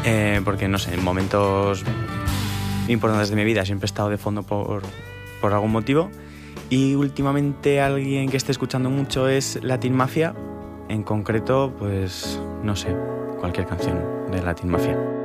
porque no sé, en momentos importantes de mi vida siempre he estado de fondo por algún motivo. Y últimamente alguien que esté escuchando mucho es Latin Mafia. En concreto, pues no sé, cualquier canción de Latin Mafia.